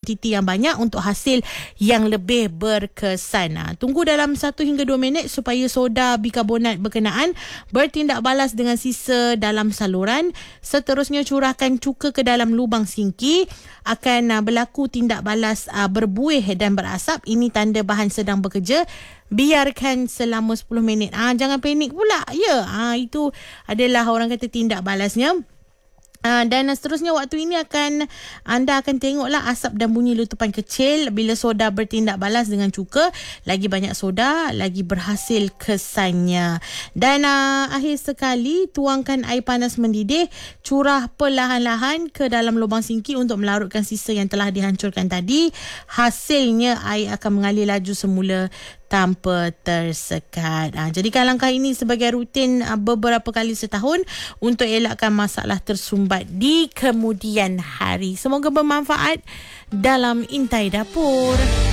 kuantiti yang banyak untuk hasil yang lebih berkesan. Tunggu dalam 1 hingga 2 minit supaya soda bikarbonat berkenaan bertindak balas dengan sisa dalam saluran. Seterusnya curahkan cuka ke dalam lubang sinki. Akan berlaku tindak balas berbuih dan berasap. Ini tanda bahan sedang bekerja. Biarkan selama 10 minit. Jangan panik pula. Ya, itu adalah orang kata tindak balasnya. Dan seterusnya waktu ini anda akan tengoklah asap dan bunyi letupan kecil bila soda bertindak balas dengan cuka. Lagi banyak soda, lagi berhasil kesannya. Dan akhir sekali, tuangkan air panas mendidih, curah perlahan-lahan ke dalam lubang sinki untuk melarutkan sisa yang telah dihancurkan tadi. Hasilnya air akan mengalir laju semula tanpa tersekat. Jadikan langkah ini sebagai rutin beberapa kali setahun untuk elakkan masalah tersumbat di kemudian hari. Semoga bermanfaat dalam Intai Dapur.